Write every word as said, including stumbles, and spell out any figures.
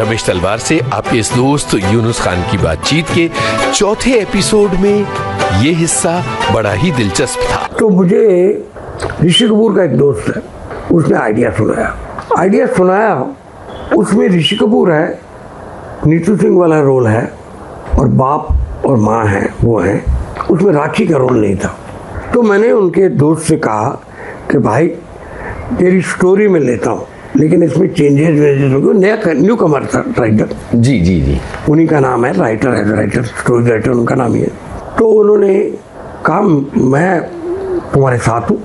रमेश तलवार से आपके इस दोस्त यूनुस खान की बातचीत के चौथे एपिसोड में ये हिस्सा बड़ा ही दिलचस्प था। तो मुझे ऋषि कपूर का एक दोस्त है, उसने आइडिया सुनाया आइडिया सुनाया उसमें ऋषि कपूर है, नीतू सिंह वाला रोल है और बाप और माँ है वो है, उसमें राखी का रोल नहीं था। तो मैंने उनके दोस्त से कहा कि भाई तेरी स्टोरी में लेता हूँ लेकिन इसमें चेंजेस वेजेस होंगे। नया न्यू कमर था राइटर, जी जी जी उन्हीं का नाम है, राइटर है, राइटर स्टोरी राइटर उनका नाम ही है। तो उन्होंने कहा मैं तुम्हारे साथ हूँ,